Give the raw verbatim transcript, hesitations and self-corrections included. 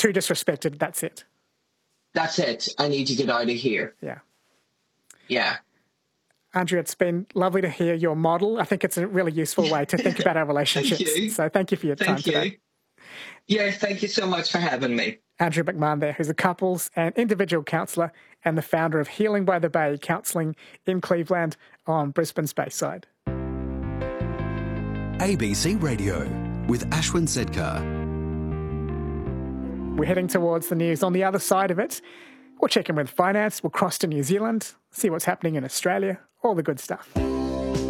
too disrespected, that's it. That's it. I need to get out of here. Yeah. Yeah. Andrea, it's been lovely to hear your model. I think it's a really useful way to think about our relationships. Thank you. So thank you for your thank time you. today. Yeah, thank you so much for having me. Andrea McMahon there, who's a couples and individual counsellor and the founder of Healing by the Bay Counselling in Cleveland on Brisbane's Bayside. A B C Radio with Ashwin Sedkar. We're heading towards the news. On the other side of it, we'll check in with finance, we'll cross to New Zealand, see what's happening in Australia, all the good stuff.